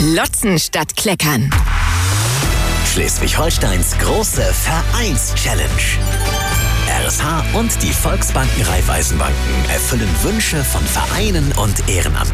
Klotzen statt Kleckern. Schleswig-Holsteins große Vereins-Challenge. RSH und die Volksbanken Raiffeisenbanken erfüllen Wünsche von Vereinen und Ehrenamtlichen.